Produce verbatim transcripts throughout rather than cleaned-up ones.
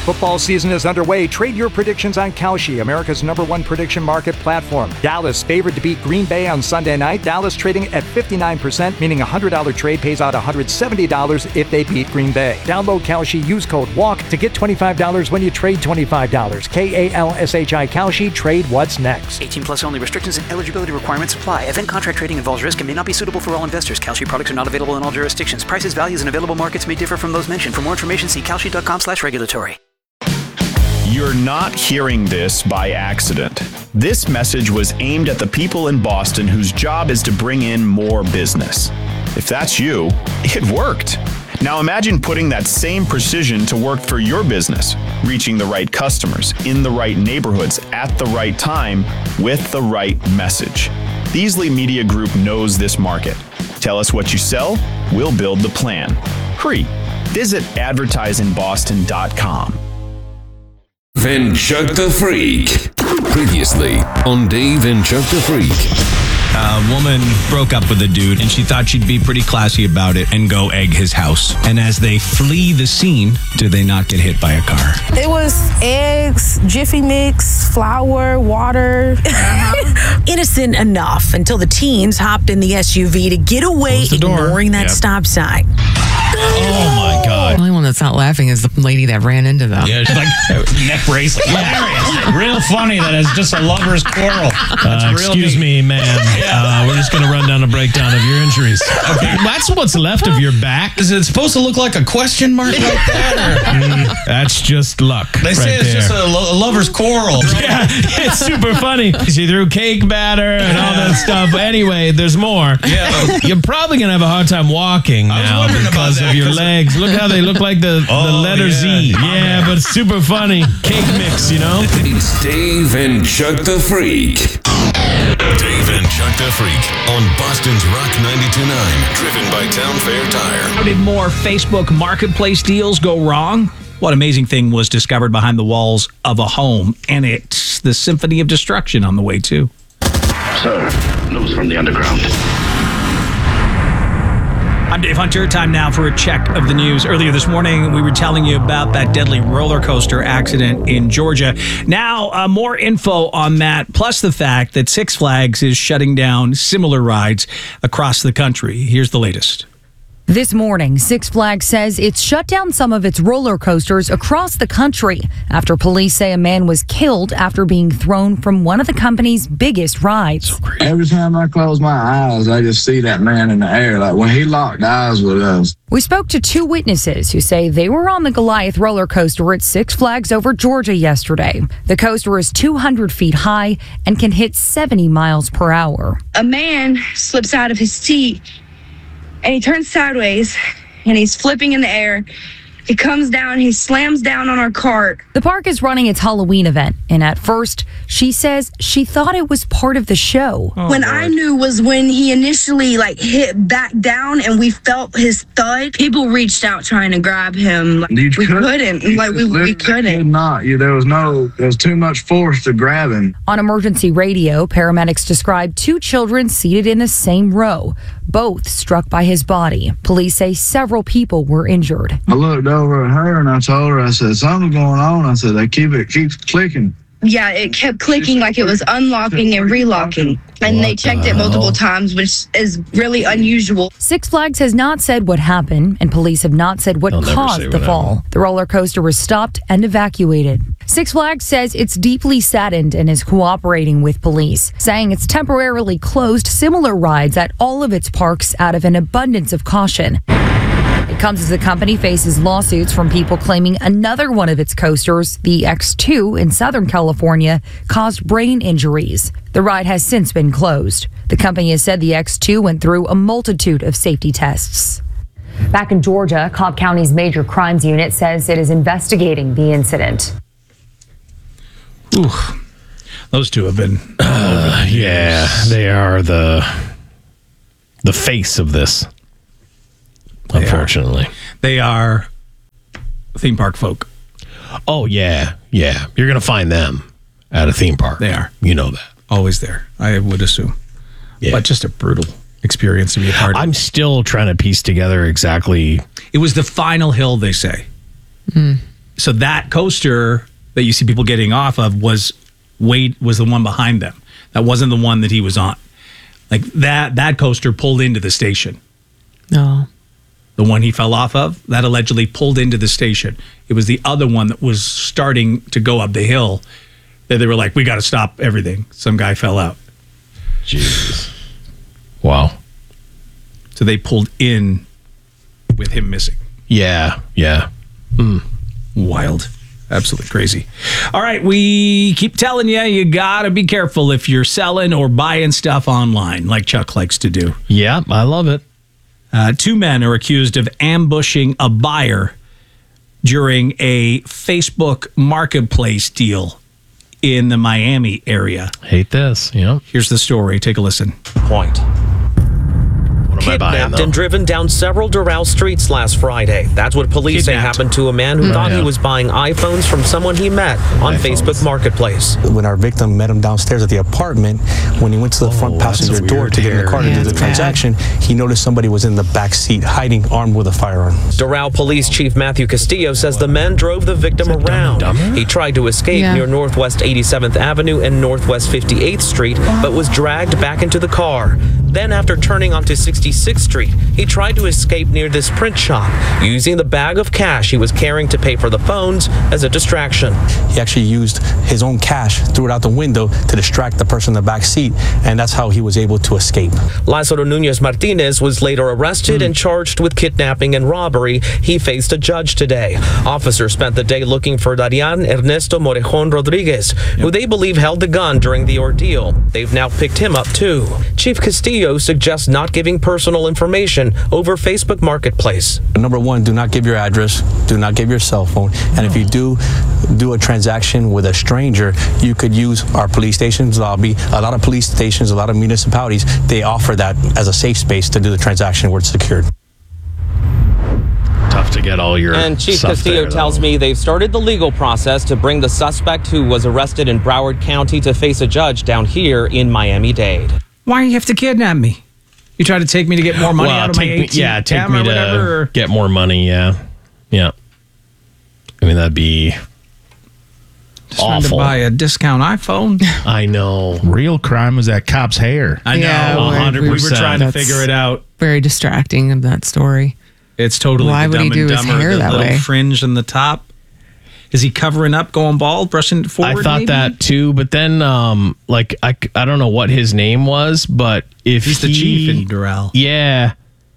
Football season is underway. Trade your predictions on Kalshi, America's number one prediction market platform. Dallas favored to beat Green Bay on Sunday night. Dallas trading at fifty-nine percent, meaning a one hundred dollars trade pays out one hundred seventy dollars if they beat Green Bay. Download Kalshi, use code WALK to get twenty-five dollars when you trade twenty-five dollars. K A L S H I Kalshi, trade what's next. eighteen plus only. Restrictions and eligibility requirements apply. Event contract trading involves risk and may not be suitable for all investors. Kalshi products are not available in all jurisdictions. Prices, values, and available markets may differ from those mentioned. For more information, see kalshi.com slash regulatory. You're not hearing this by accident. This message was aimed at the people in Boston whose job is to bring in more business. If that's you, it worked. Now imagine putting that same precision to work for your business, reaching the right customers, in the right neighborhoods, at the right time, with the right message. Beasley Media Group knows this market. Tell us what you sell, we'll build the plan. Hurry. Visit advertising boston dot com. And Chuck the Freak. Previously on Dave and Chuck the Freak. A woman broke up with a dude, and she thought she'd be pretty classy about it and go egg his house. And as they flee the scene, do they not get hit by a car? It was eggs, Jiffy Mix, flour, water. Uh-huh. Innocent enough until the teens hopped in the S U V to get away, ignoring that yep. stop sign. Oh my God. The only one that's not laughing is the lady that ran into them. Yeah, she's like neck bracelet. Hilarious. Real funny that it's just a lover's quarrel. Uh, excuse me, ma'am. Uh, we're just going to run down a breakdown of your injuries. Okay, that's what's left of your back. Is it supposed to look like a question mark like that? Or? Mm, that's just luck. They say right it's there. just a, lo- a lover's quarrel. Yeah, it's super funny. She threw cake batter and all that stuff. Anyway, there's more. Yeah. You're probably going to have a hard time walking now because of your legs. Look how they look like the, oh, the letter yeah. Z. Yeah, but it's super funny. Cake mix, you know? It's Dave and Chuck the Freak. Dave and Chuck the Freak on Boston's Rock ninety-two point nine. Driven by Town Fair Tire. How did more Facebook Marketplace deals go wrong? What amazing thing was discovered behind the walls of a home? And it's the Symphony of Destruction on the way, too. Sir, news from the underground. I'm Dave Hunter. Time now for a check of the news. Earlier this morning, we were telling you about that deadly roller coaster accident in Georgia. Now, uh, more info on that, plus the fact that Six Flags is shutting down similar rides across the country. Here's the latest. This morning, Six Flags says it's shut down some of its roller coasters across the country after police say a man was killed after being thrown from one of the company's biggest rides. So every time I close my eyes, I just see that man in the air. Like when he locked eyes with us. We spoke to two witnesses who say they were on the Goliath roller coaster at Six Flags over Georgia yesterday. The coaster is two hundred feet high and can hit seventy miles per hour. A man slips out of his seat and he turns sideways and he's flipping in the air. He comes down, he slams down on our cart. The park is running its Halloween event, and at first, she says she thought it was part of the show. Oh, when Lord. I knew was when he initially like hit back down and we felt his thud. People reached out trying to grab him. Like, we couldn't. couldn't. Like we, we couldn't. Could not. Yeah, there was no, there was too much force to grab him. On emergency radio, paramedics described two children seated in the same row, both struck by his body. Police say several people were injured. I looked over at her and I told her, I said, something's going on. I said, they keep it keeps clicking. Yeah, it kept clicking like it was unlocking and relocking. And what they checked the it multiple hell? times, which is really unusual. Six Flags has not said what happened, and police have not said what They'll caused the fall. Happened. The roller coaster was stopped and evacuated. Six Flags says it's deeply saddened and is cooperating with police, saying it's temporarily closed similar rides at all of its parks out of an abundance of caution. It comes as the company faces lawsuits from people claiming another one of its coasters, the X two in Southern California, caused brain injuries. The ride has since been closed. The company has said the X two went through a multitude of safety tests. Back in Georgia, Cobb County's Major Crimes Unit says it is investigating the incident. Ooh, those two have been. Uh, yeah, they are the the face of this. They Unfortunately, are. They are theme park folk. Oh yeah, yeah. You're gonna find them at a theme park. They are. You know that. Always there, I would assume. Yeah. But just a brutal experience to be a part of. I'm still trying to piece together exactly. It was the final hill, they say. Mm. so that coaster that you see people getting off of was Wade was the one behind them. That wasn't the one that he was on. Like that that coaster pulled into the station. No. The one he fell off of, that allegedly pulled into the station. It was the other one that was starting to go up the hill that they were like, we got to stop everything. Some guy fell out. Jesus. Wow. So they pulled in with him missing. Yeah, yeah. Mm. Wild. Absolutely crazy. All right, we keep telling you, you got to be careful if you're selling or buying stuff online, like Chuck likes to do. Yeah, I love it. Uh, two men are accused of ambushing a buyer during a Facebook marketplace deal in the Miami area. Hate this. Yeah. Here's the story. Take a listen. Point. What am I buying, Kidnapped though? and driven down several Doral streets last Friday. That's what police say Kidnapped. happened to a man who Oh, thought yeah. he was buying iPhones from someone he met on Facebook Marketplace. When our victim met him downstairs at the apartment, when he went to the front Oh, passenger that's door weird to get in the here. car to Yeah, do the it's bad. transaction, he noticed somebody was in the back seat hiding, armed with a firearm. Doral Police Chief Matthew Castillo says the men drove the victim around. He tried to escape Yeah. near Northwest eighty-seventh Avenue and Northwest fifty-eighth Street, but was dragged back into the car. Then, after turning onto sixty-sixth Street, he tried to escape near this print shop, using the bag of cash he was carrying to pay for the phones as a distraction. He actually used his own cash, threw it out the window to distract the person in the back seat, and that's how he was able to escape. Lázaro Núñez Martinez was later arrested and charged with kidnapping and robbery. He faced a judge today. Officers spent the day looking for Darian Ernesto Morejon Rodriguez, who they believe held the gun during the ordeal. They've now picked him up too. Chief Castillo suggests not giving personal information over Facebook Marketplace. Number one, do not give your address, do not give your cell phone, and if you do do a transaction with a stranger, you could use our police station's lobby. A lot of police stations, a lot of municipalities, they offer that as a safe space to do the transaction where it's secured. Tough to get all your And Chief stuff Castillo there, tells though. me they've started the legal process to bring the suspect who was arrested in Broward County to face a judge down here in Miami-Dade. Why do you have to kidnap me? You try to take me to get more money well, out of my take me, A T M yeah, take or me whatever? Or- to get more money. Yeah, yeah. I mean, that'd be Just trying to awful. buy a discount iPhone. I know. Real crime was that cop's hair. I know. Yeah, one hundred we- We were trying to That's figure it out. Very distracting of that story. It's totally Why the would Dumb he do and his Dumber, hair the that little way? fringe in the top. Is he covering up, going bald, brushing it forward? I thought maybe? that too, but then, um, like, I, I don't know what his name was, but if He's the he- chief in Doral. Yeah.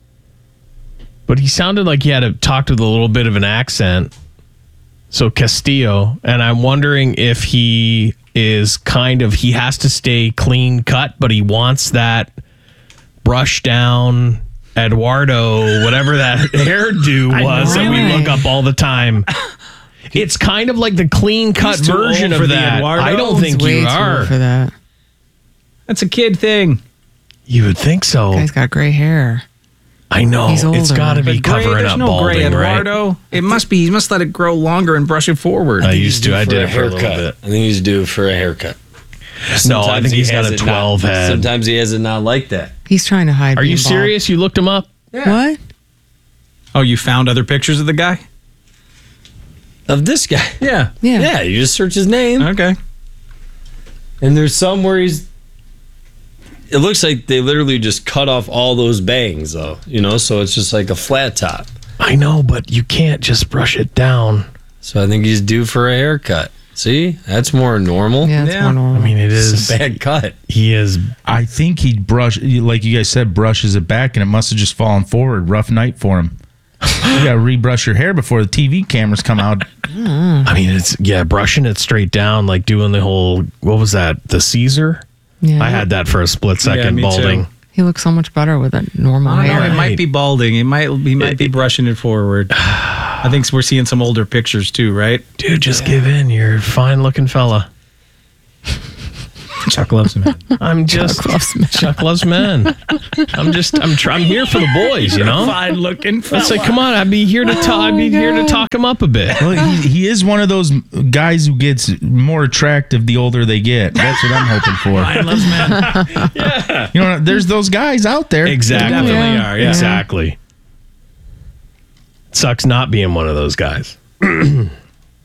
But he sounded like he had to talk with a little bit of an accent. So Castillo, and I'm wondering if he is kind of, he has to stay clean cut, but he wants that brush down Eduardo, whatever that hairdo I was that we know. look up all the time. It's kind of like the clean cut He's too version old of for the that. Eduardo. I don't He's think Way you too are. old for that. That's a kid thing. You would think so. Guy's got gray hair. I know. He's It's older. got to be But gray, covering there's up no balding, gray right? Eduardo. It must be. He must let it grow longer and brush it forward. I used to. I for did a it for a little haircut. bit. I think he's due for a haircut. No, I Sometimes think he he's got has a it twelve not, head. Sometimes he has it not like that. He's trying to hide. Are you being bald. serious? You looked him up? What? Oh, you found other pictures of the guy? Of this guy. Yeah. Yeah. Yeah, you just search his name. Okay. And there's some where he's. It looks like they literally just cut off all those bangs, though. You know, so it's just like a flat top. I know, but you can't just brush it down. So I think he's due for a haircut. See, that's more normal. Yeah, it's Yeah. more normal. I mean, it It's is. a bad cut. He is. I think he brush like you guys said, brushes it back, and it must have just fallen forward. Rough night for him. You gotta rebrush your hair before the T V cameras come out. I mean, it's yeah, brushing it straight down, like doing the whole. What was that? The Caesar. Yeah. I had that for a split second, me balding. too. He looks so much better with a normal I don't know. hair. It might be balding. It might. He might be brushing it forward. I think we're seeing some older pictures too, right? Dude, just give in. You're a fine looking fella. Chuck loves him. I'm just Chuck loves men. Chuck loves men. I'm just I'm try, I'm here for the boys, you know. Fine looking. It's like, come on, I'd be here to talk. I'd be here to talk him up a bit. Well, he, he is one of those guys who gets more attractive the older they get. That's what I'm hoping for. Fine loves men. Yeah, You know, there's those guys out there. exactly. They definitely Yeah. are. Yeah. Exactly. Sucks not being one of those guys.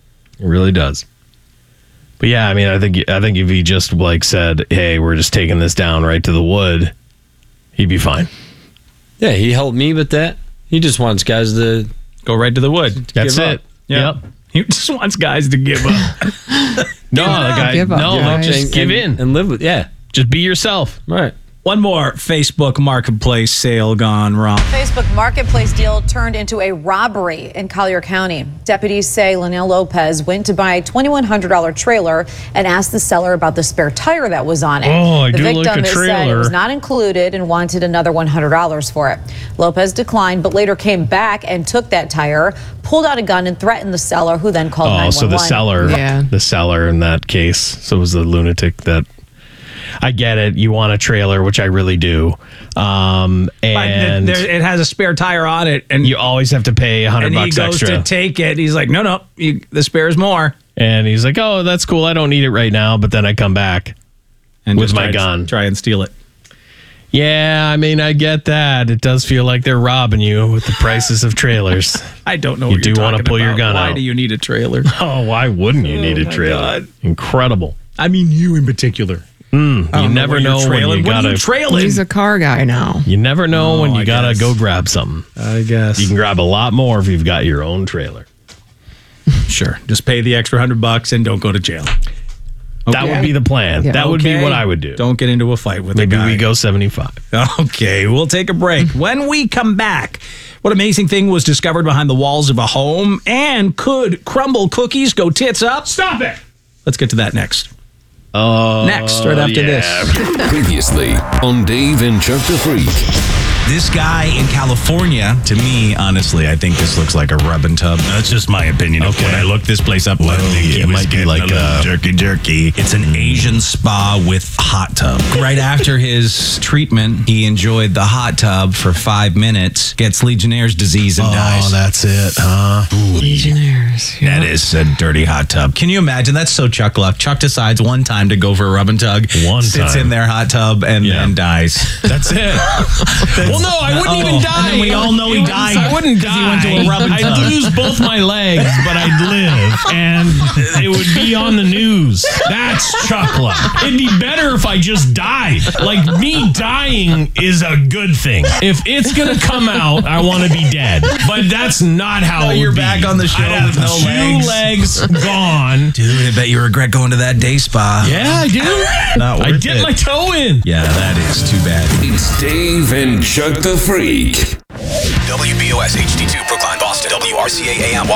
It really does. But yeah, I mean, I think I think if he just like said, "Hey, we're just taking this down right to the wood," he'd be fine. Yeah, he helped me with that. He just wants guys to go right to the wood. That's it. Up. Yep. He just wants guys to give up. no, the guy, Give up, no, guys. just give and, in and live with. Yeah, just be yourself. Right. One more Facebook Marketplace sale gone wrong. Facebook Marketplace deal turned into a robbery in Collier County. Deputies say Linnell Lopez went to buy a twenty-one hundred dollars trailer and asked the seller about the spare tire that was on it. Oh, I the do victim like a has said it trailer. was not included and wanted another one hundred dollars for it. Lopez declined, but later came back and took that tire, pulled out a gun, and threatened the seller, who then called Oh, nine one one. so the seller, Yeah. the seller in that case. So it was the lunatic that. I get it. You want a trailer, which I really do. Um, and But there, it has a spare tire on it, and you always have to pay a hundred and he bucks goes extra. to take it. He's like, no, no, you, the spare's more. And he's like, "Oh, that's cool. I don't need it right now." But then I come back And with just my try to- gun, try and steal it. Yeah, I mean, I get that. It does feel like they're robbing you with the prices of trailers. I don't know. You what do you're want to talking pull your about. gun Why out. do you need a trailer? Oh, why wouldn't you need a my trailer? God. Incredible. I mean, you in particular. Mm, I you don't know never where you're know when trailing. you What are gotta. you trailing? He's a car guy now. You never know Oh, when you I gotta guess. go grab something. I guess. You can grab a lot more if you've got your own trailer. Sure. Just pay the extra hundred bucks and don't go to jail. That would be the plan. Yeah. That would be Okay. what I would do. Don't get into a fight with Maybe a guy. we go seventy-five. Okay, we'll take a break. When we come back, what amazing thing was discovered behind the walls of a home? And could crumble cookies go tits up? Stop it! Let's get to that next. Oh, Next, right after this. Previously on Dave and Chuck the Freak. This guy in California, to me, honestly, I think this looks like a rub and tub. That's just my opinion. Okay. When I looked this place up, I think he it was might be getting like a little a- jerky jerky. It's an Asian spa with hot tub. Right after his treatment, he enjoyed the hot tub for five minutes, gets Legionnaire's disease and dies. Oh, that's it, huh? Legionnaires. Yeah. That is a dirty hot tub. Can you imagine? That's so Chuck luck. Chuck decides one time to go for a rub and tug. One sits time. in their hot tub and, Yeah. and dies. That's it. Well, no, I wouldn't even die. And then we all know he died. I wouldn't die. He went to a rub and I'd tug. lose both my legs, but I'd live, and it would be on the news. That's Chuck luck. It'd be better if I just died. Like, me dying is a good thing. If it's gonna come out, I want to be dead. But that's not how No, it would you're be. back on the show I'd have with no two legs. legs gone. Dude, I bet you regret going to that day spa. Yeah, I do. Not I worth dipped it. my toe in. Yeah, that is too bad. It's Dave and Chuck the Freak. W B O S H D two Brookline, Boston. W R C A A M